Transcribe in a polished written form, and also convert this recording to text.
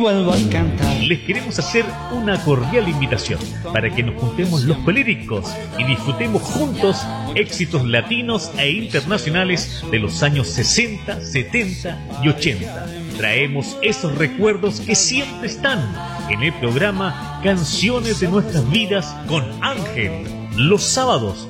Vuelvo a cantar. Les queremos hacer una cordial invitación para que nos juntemos los colíricos y disfrutemos juntos éxitos latinos e internacionales de los años 60, 70 y 80. Traemos esos recuerdos que siempre están en el programa Canciones de Nuestras Vidas con Ángel, los sábados